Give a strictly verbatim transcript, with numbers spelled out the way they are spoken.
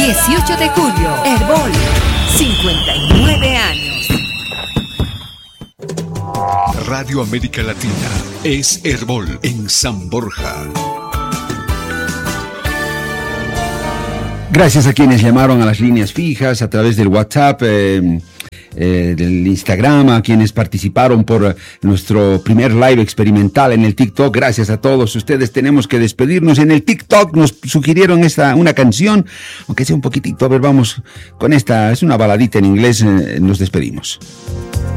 dieciocho de julio, Herbol, cincuenta y nueve años. Radio América Latina es Herbol en San Borja. Gracias a quienes llamaron a las líneas fijas, a través del WhatsApp, eh, eh, del Instagram, a quienes participaron por nuestro primer live experimental en el TikTok. Gracias a todos ustedes. Tenemos que despedirnos. En el TikTok nos sugirieron esta, una canción, aunque sea un poquitito. A ver, vamos con esta. Es una baladita en inglés. Eh, nos despedimos.